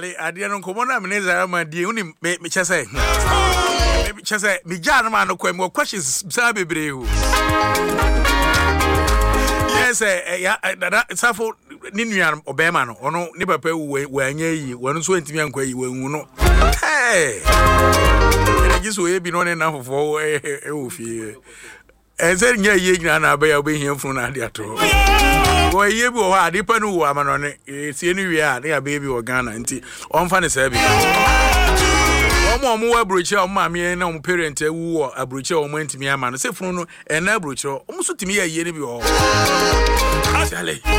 Charlie, I didn't come on. I'm my dear. Me chase. Me chase. Me jan man no more questions. Sabi breu. Yes, it's a for Ninian Obama. Or no, never pay when ye when so intimate when you know. Hey, I just will be known enough for a fear. And then ye and I be here from Adiato. Boy, ye will have depend who am on it. It's anywhere, they are baby or Ghana, and on funny service. More brochure on mammy and on parent who are a brochure on went to me a man, say from an abrochure, almost to me a year.